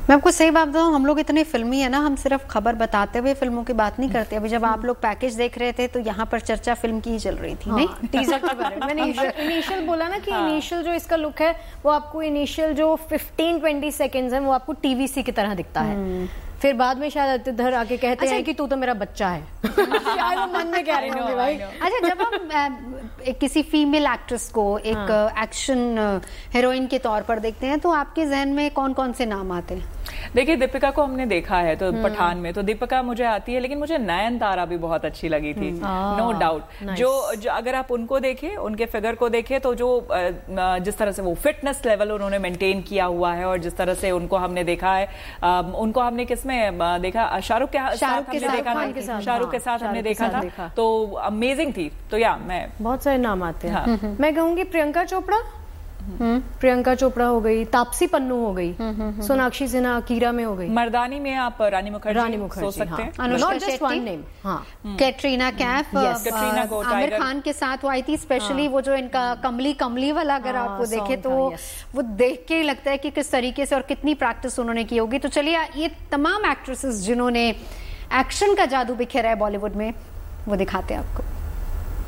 मैं आपको सही बात बताऊं, हम लोग इतने फिल्मी है ना, हम सिर्फ खबर बताते हुए फिल्मों की बात नहीं करते। अभी जब आप लोग पैकेज देख रहे थे तो यहाँ पर चर्चा फिल्म की ही चल रही थी। नहीं, टीजर के बारे में मैंने इनिशियल बोला ना कि इनिशियल जो इसका लुक है वो आपको इनिशियल जो 15-20 सेकेंड्स है वो आपको टीवीसी की तरह दिखता है। फिर बाद में शायद इधर आके कहते हैं कि तू तो मेरा बच्चा है। शायद वो मन में कह रहे होंगे भाई। अच्छा, जब हम किसी फीमेल एक्ट्रेस को एक एक्शन हीरोइन के तौर पर देखते हैं तो आपके जहन में कौन कौन से नाम आते हैं? देखिए, दीपिका को हमने देखा है तो पठान में, तो दीपिका मुझे आती है, लेकिन मुझे नयनतारा भी बहुत अच्छी लगी थी, नो डाउट। जो अगर आप उनको देखें, उनके फिगर को देखें, तो जो जिस तरह से वो फिटनेस लेवल उन्होंने मेंटेन किया हुआ है और जिस तरह से उनको हमने देखा है, उनको हमने किसमें देखा, शाहरुख के साथ हमने देखा था, तो अमेजिंग थी। तो या मैं बहुत सारे नाम आते हैं। मैं कहूंगी प्रियंका चोपड़ा, प्रियंका चोपड़ा हो गई, तापसी पन्नू हो गई, सोनाक्षी सिन्हा कीरा में हो गई, मर्दानी में आप रानी मुखर्जी सोच सकते हैं, अनुष्का शेट्टी, कैटरीना कैफ, आमिर खान के साथ वो आई थी स्पेशली। वो जो इनका कमली कमली वाला अगर आपको देखे तो वो देख के ही लगता है कि किस तरीके से और कितनी प्रैक्टिस उन्होंने की होगी। तो चलिए, ये तमाम एक्ट्रेसेस जिन्होंने एक्शन का जादू बिखेरा है बॉलीवुड में, वो दिखाते हैं आपको।